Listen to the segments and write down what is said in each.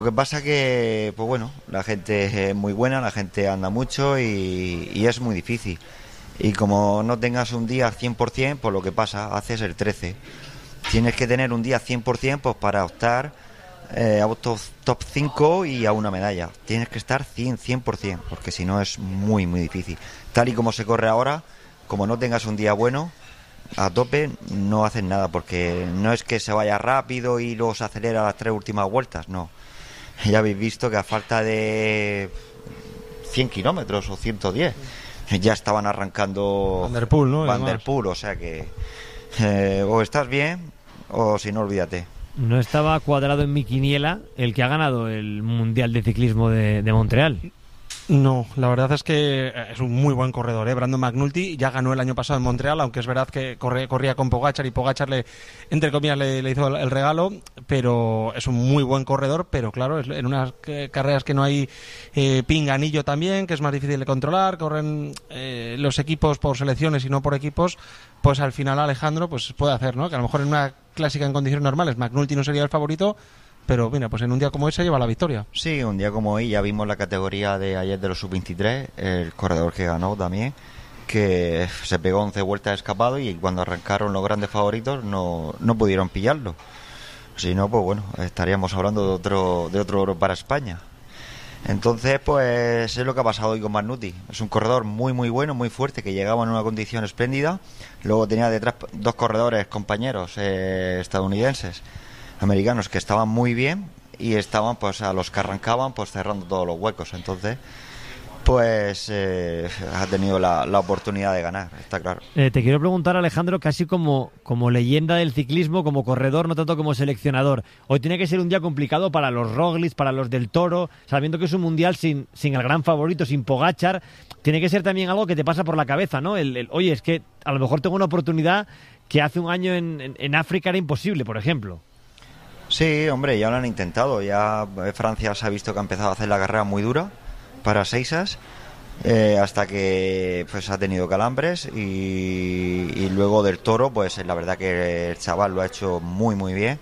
Lo que pasa que, pues bueno, la gente es muy buena, la gente anda mucho y es muy difícil. Y como no tengas un día 100%, pues lo que pasa, haces el 13. Tienes que tener un día 100% pues para optar a un top 5 y a una medalla. Tienes que estar 100%, porque si no es muy, muy difícil. Tal y como se corre ahora, como no tengas un día bueno, a tope no haces nada, porque no es que se vaya rápido y luego se acelera las 3 últimas vueltas, no. Ya habéis visto que a falta de 100 kilómetros o 110 ya estaban arrancando Van der Poel, ¿no? Van der Poel, o sea que o estás bien o si no, olvídate. No estaba cuadrado en mi quiniela el que ha ganado el Mundial de Ciclismo de Montreal. No, la verdad es que es un muy buen corredor, ¿eh? Brandon McNulty ya ganó el año pasado en Montreal, aunque es verdad que corría con Pogačar y Pogačar entre comillas le hizo el regalo, pero es un muy buen corredor, pero claro, es en unas carreras que no hay pinganillo también, que es más difícil de controlar, corren los equipos por selecciones y no por equipos, pues al final Alejandro pues puede hacer, ¿no? Que a lo mejor en una clásica en condiciones normales McNulty no sería el favorito, pero mira, pues en un día como hoy se lleva la victoria. Sí, un día como hoy ya vimos la categoría de ayer de los sub-23, el corredor que ganó también, que se pegó 11 vueltas escapado y cuando arrancaron los grandes favoritos no pudieron pillarlo. Si no, pues bueno, estaríamos hablando de otro oro para España. Entonces, pues es lo que ha pasado hoy con McNulty. Es un corredor muy muy bueno, muy fuerte, que llegaba en una condición espléndida. Luego tenía detrás 2 corredores compañeros estadounidenses, americanos, que estaban muy bien y estaban pues a los que arrancaban pues cerrando todos los huecos. Entonces pues ha tenido la oportunidad de ganar, está claro. Te quiero preguntar, Alejandro, casi como leyenda del ciclismo, como corredor, no tanto como seleccionador. Hoy tiene que ser un día complicado para los Roglic, para los del Toro, sabiendo que es un mundial sin el gran favorito, sin Pogačar. Tiene que ser también algo que te pasa por la cabeza, ¿no? Oye, es que a lo mejor tengo una oportunidad que hace un año en África era imposible, por ejemplo. Sí, hombre, ya lo han intentado. Ya Francia se ha visto que ha empezado a hacer la carrera muy dura para seisas, hasta que pues ha tenido calambres y luego del Toro, pues la verdad que el chaval lo ha hecho muy muy bien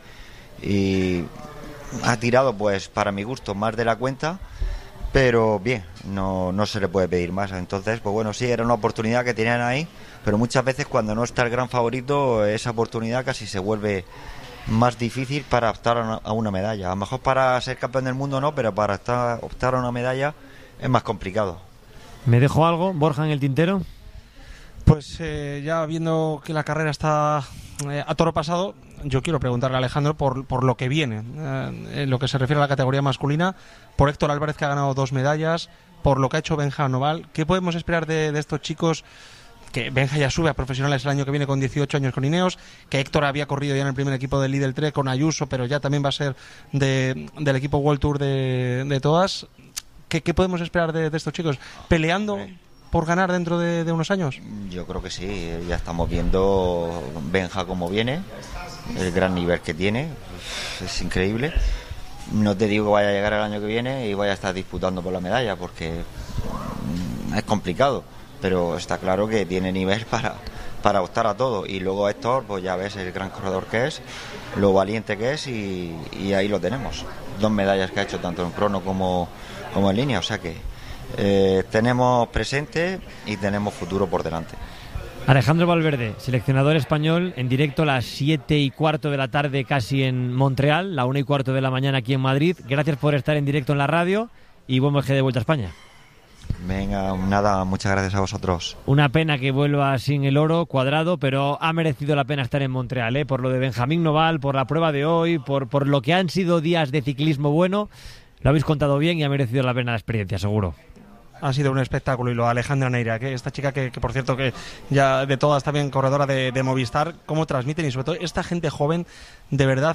y ha tirado, pues para mi gusto, más de la cuenta, pero bien, no se le puede pedir más. Entonces, pues bueno, sí, era una oportunidad que tenían ahí, pero muchas veces cuando no está el gran favorito, esa oportunidad casi se vuelve más difícil para optar a una medalla. A lo mejor para ser campeón del mundo no, pero para optar a una medalla es más complicado. ¿Me dejo algo, Borja, en el tintero? Pues ya viendo que la carrera está a toro pasado, yo quiero preguntarle a Alejandro por lo que viene, en lo que se refiere a la categoría masculina, por Héctor Álvarez, que ha ganado 2 medallas, por lo que ha hecho Benja Noval. ¿Qué podemos esperar de estos chicos? Que Benja ya sube a profesionales el año que viene con 18 años con Ineos, que Héctor había corrido ya en el primer equipo del Lidl Trek con Ayuso, pero ya también va a ser del equipo World Tour de todas. ¿Qué podemos esperar de estos chicos? ¿Peleando por ganar dentro de unos años? Yo creo que sí, ya estamos viendo Benja cómo viene, el gran nivel que tiene, es increíble. No te digo que vaya a llegar el año que viene y vaya a estar disputando por la medalla, porque es complicado, pero está claro que tiene nivel para optar a todo. Y luego Héctor, pues ya ves el gran corredor que es, lo valiente que es, y ahí lo tenemos. 2 medallas que ha hecho tanto en crono como en línea, o sea que tenemos presente y tenemos futuro por delante. Alejandro Valverde, seleccionador español, en directo a las 7:15 de la tarde casi en Montreal, la 1:15 de la mañana aquí en Madrid. Gracias por estar en directo en la radio y buen viaje de vuelta a España. Venga, nada, muchas gracias a vosotros. Una pena que vuelva sin el oro cuadrado, pero ha merecido la pena estar en Montreal, por lo de Benjamín Noval, por la prueba de hoy, por lo que han sido días de ciclismo bueno. Lo habéis contado bien y ha merecido la pena la experiencia, seguro. Ha sido un espectáculo. Y lo de Alejandra Neira, que esta chica que por cierto que ya de todas también corredora de Movistar, cómo transmiten, y sobre todo esta gente joven, de verdad,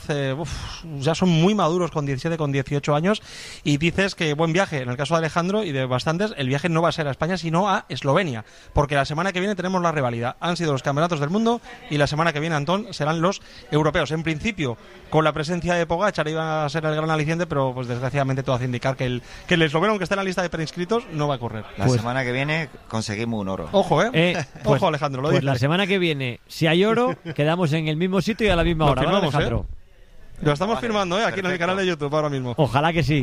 ya son muy maduros con 17, con 18 años, y dices que buen viaje. En el caso de Alejandro y de bastantes, el viaje no va a ser a España sino a Eslovenia, porque la semana que viene tenemos la rivalidad. Han sido los campeonatos del mundo y la semana que viene, Antón, serán los europeos. En principio, con la presencia de Pogačar iba a ser el gran aliciente, pero pues desgraciadamente todo hace indicar que el esloveno, aunque está en la lista de preinscritos, no va a correr. La semana que viene conseguimos un oro. Ojo, pues, ojo, Alejandro, lo pues dices. La semana que viene, si hay oro, quedamos en el mismo sitio y a la misma hora, ¿vale, Alejandro? Lo estamos firmando, aquí en el canal de YouTube ahora mismo. Ojalá que sí.